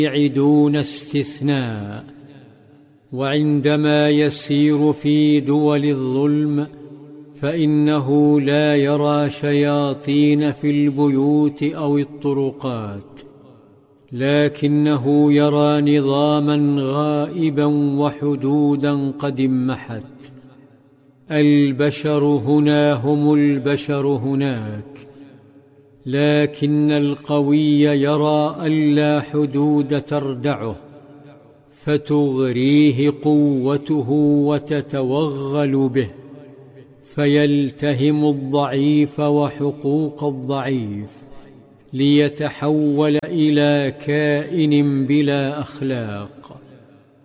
دون استثناء. وعندما يسير في دول الظلم فإنه لا يرى شياطين في البيوت أو الطرقات، لكنه يرى نظاما غائبا وحدودا قد انمحت. البشر هنا هم البشر هناك، لكن القوي يرى ألا حدود تردعه، فتغريه قوته وتتوغل به، فيلتهم الضعيف وحقوق الضعيف، ليتحول إلى كائن بلا أخلاق.